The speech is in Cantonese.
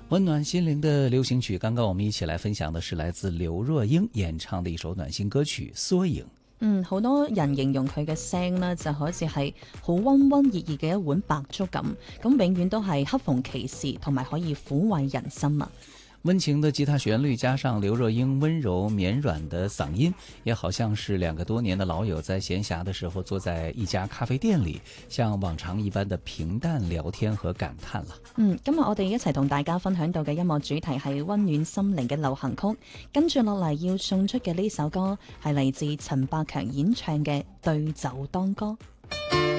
温暖心灵的流行曲，刚刚我们一起来分享的是来自劉若英演唱的一首暖心歌曲《縮影》。 好多人形容佢嘅聲呢，就好似係好溫溫熱熱嘅一碗白粥咁，永遠都係恰逢其時，同埋可以撫慰人心啊！ 温情的吉他旋律加上劉若英温柔绵軟的嗓音，也好像是2個多年的老友在閒暇的時候坐在一家咖啡店裏，像往常一般的平淡聊天和感嘆啦。 今日我哋一齊同大家分享到嘅音樂主題係溫暖心靈嘅流行曲，跟住落嚟要送出嘅呢首歌係嚟自陳百強演唱嘅《對酒當歌》。